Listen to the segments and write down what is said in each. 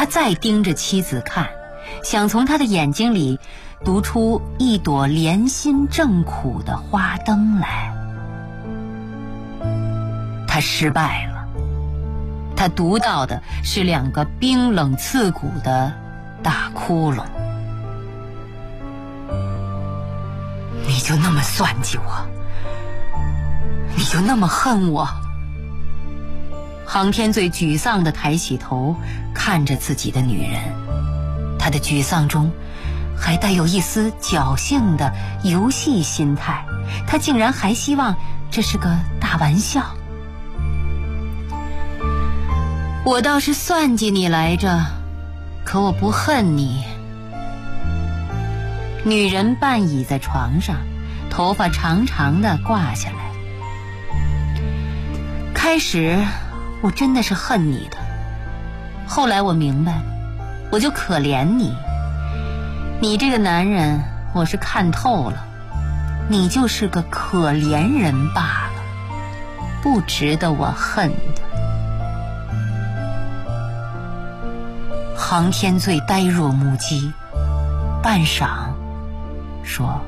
他再盯着妻子看，想从他的眼睛里读出一朵怜心正苦的花灯来。他失败了，他读到的是2个冰冷刺骨的大窟窿。你就那么算计我，你就那么恨我。杭天最沮丧地抬起头看着自己的女人，他的沮丧中还带有一丝侥幸的游戏心态，他竟然还希望这是个大玩笑。我倒是算计你来着，可我不恨你。女人半倚在床上，头发长长的挂下来。开始我真的是恨你的，后来我明白，我就可怜你。你这个男人我是看透了，你就是个可怜人罢了，不值得我恨的。杭天醉呆若木鸡，半晌说：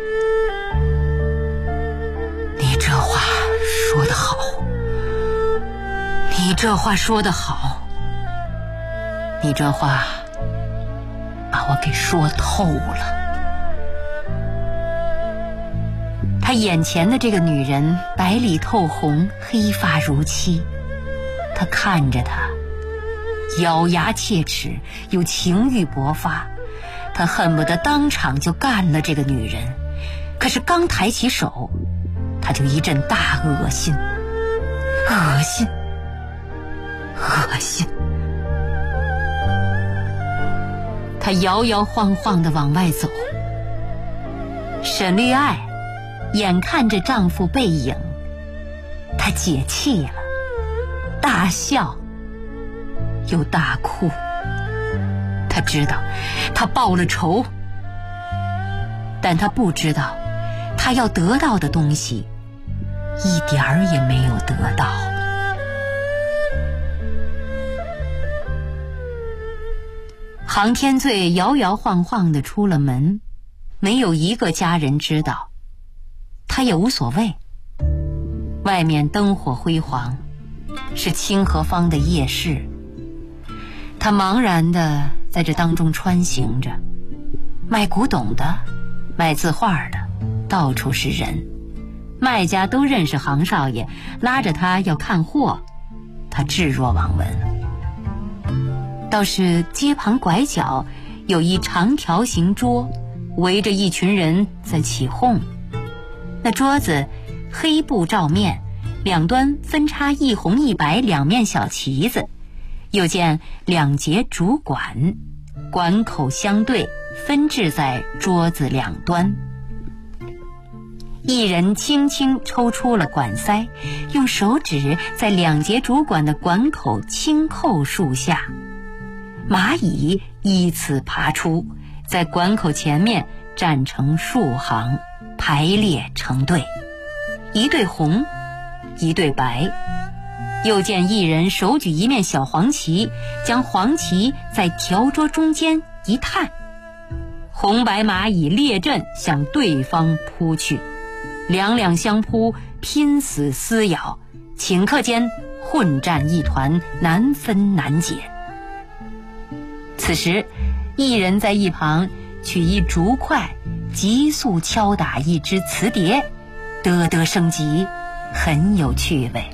你这话说得好，你这话说得好，你这话把我给说透了。他眼前的这个女人白里透红，黑发如漆，他看着她咬牙切齿，有情欲勃发，他恨不得当场就干了这个女人。可是刚抬起手，他就一阵大恶心，恶心，恶心。他摇摇晃晃地往外走。沈绿爱眼看着丈夫背影，她解气了，大笑又大哭。她知道她报了仇，但她不知道她要得到的东西一点儿也没有得到。杭天醉摇摇晃晃地出了门，没有一个家人知道，他也无所谓。外面灯火辉煌，是清河坊的夜市。他茫然地在这当中穿行着，卖古董的，卖字画的，到处是人。卖家都认识杭少爷，拉着他要看货，他置若罔闻。倒是街旁拐角有一长条形桌，围着一群人在起哄。那桌子黑布罩面，两端分插一红一白两面小旗子，又见两节竹管，管口相对，分置在桌子两端。一人轻轻抽出了管塞，用手指在两节竹管的管口轻扣数下，蚂蚁依次爬出，在管口前面站成数行，排列成队，一队红，一队白。又见一人手举一面小黄旗，将黄旗在条桌中间一探，红白蚂蚁列阵向对方扑去，两两相扑，拼死撕咬，顷刻间混战一团，难分难解。此时一人在一旁取一竹筷，急速敲打一只瓷碟，嘚嘚声急，很有趣味。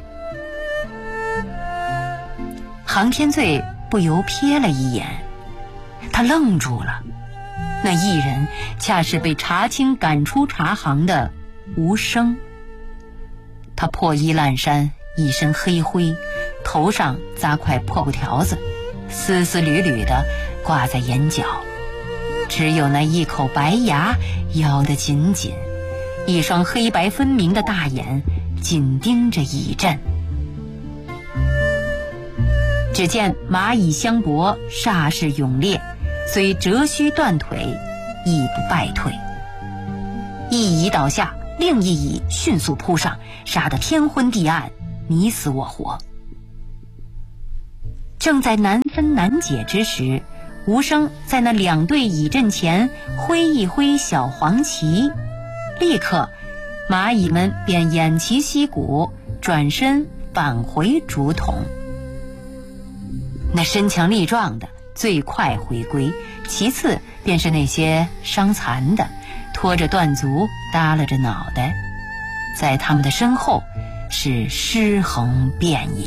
杭天醉不由瞥了一眼，他愣住了。那一人恰是被查清赶出茶行的吴生。他破衣烂衫，一身黑灰，头上扎块破布条子，丝丝缕缕的挂在眼角，只有那一口白牙咬得紧紧，一双黑白分明的大眼紧盯着一阵。只见蚂蚁相搏，煞势勇烈，虽折须断腿，亦不败退。一蚁倒下，另一蚁迅速扑上，杀得天昏地暗，你死我活。 正在难分难解之时，吴生在那2队椅阵前挥一挥小黄旗，立刻蚂蚁们便偃旗息鼓，转身返回竹筒。那身强力壮的最快回归，其次便是那些伤残的，拖着断足，耷拉着脑袋，在他们的身后是尸横遍野。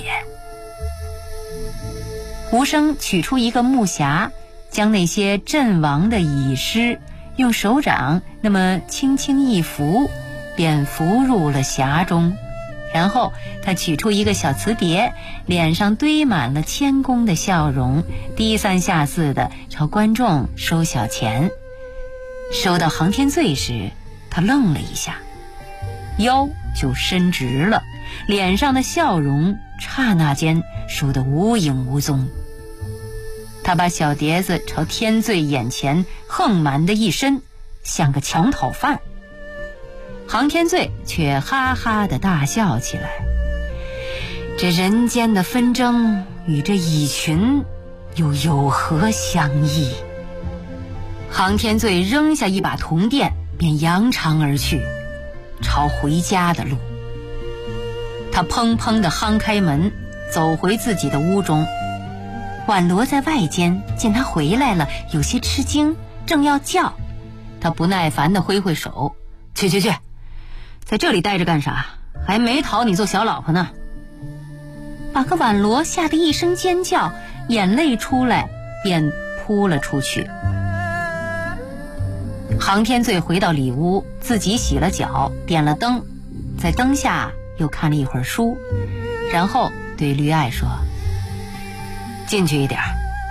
吴生取出一个木匣，将那些阵亡的蚁尸用手掌那么轻轻一扶，便扶入了匣中。然后他取出一个小瓷碟，脸上堆满了谦恭的笑容，低三下四的朝观众收小钱。收到航天罪时，他愣了一下，腰就伸直了，脸上的笑容刹那间收得无影无踪。他把小碟子朝天罪眼前横蛮的一伸，像个抢讨犯。航天罪却哈哈地大笑起来。这人间的纷争与这蚁群又有何相异？航天罪扔下一把铜锭，便扬长而去，朝回家的路。他砰砰地夯开门，走回自己的屋中。婉罗在外间见他回来了，有些吃惊，正要叫，他不耐烦地挥挥手：“去，在这里待着干啥？还没讨你做小老婆呢。”把个婉罗吓得一声尖叫，眼泪出来，便扑了出去。航天罪回到里屋，自己洗了脚，点了灯，在灯下又看了一会儿书，然后对绿爱说：“进去一点。”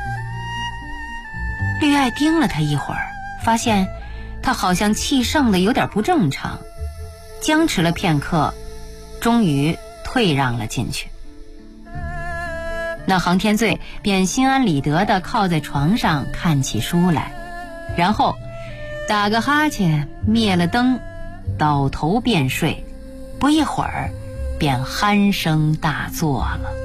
绿爱盯了他一会儿，发现他好像气盛的有点不正常，僵持了片刻，终于退让了进去。那航天罪便心安理得地靠在床上看起书来，然后打个哈欠，灭了灯，倒头便睡，不一会儿便鼾声大作了。